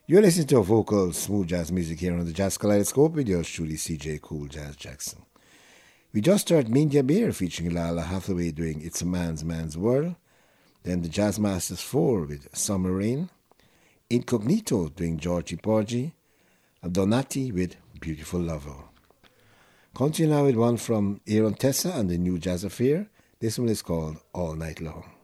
You're listening to vocal smooth jazz music here on the Jazz Kaleidoscope with yours truly, CJ Cool Jazz Jackson. We just heard Mindia Beer featuring Lala Hathaway doing It's a Man's World, then the Jazz Masters 4 with Summer Rain, Incognito doing Georgie Porgy, and Donati with Beautiful Lover. Continue now with one from Aaron Tessa and the New Jazz Affair. This one is called All Night Long.